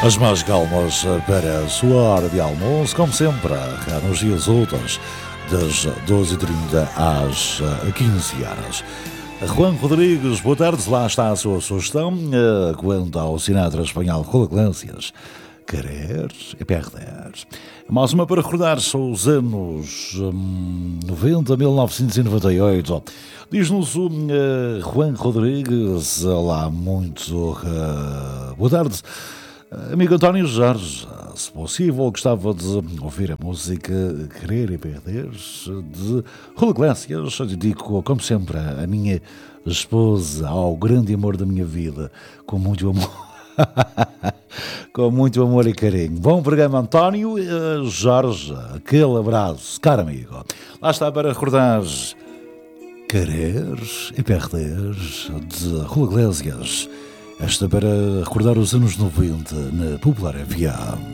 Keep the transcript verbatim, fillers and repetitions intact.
As mais calmas para a sua hora de almoço, como sempre, cá nos dias úteis, das doze e trinta às quinze horas. Juan Rodrigues, boa tarde, lá está a sua sugestão quanto ao Sinatra espanhol Julio Iglesias. Querer e perder. Mais uma para recordar, são os anos hum, noventa, mil novecentos e noventa e oito. Diz-nos o uh, Juan Rodrigues. Olá, muito uh, boa tarde. Amigo António Jorge, se possível, gostava de ouvir a música Querer e Perder de Julio Iglesias. Dedico, como sempre, a minha esposa, ao grande amor da minha vida, com muito amor. Com muito amor e carinho. Bom programa, António Jorge. Aquele abraço, caro amigo. Lá está para recordar Querer e Perder de Julio Iglesias. Esta para recordar os anos noventa na Popular F M.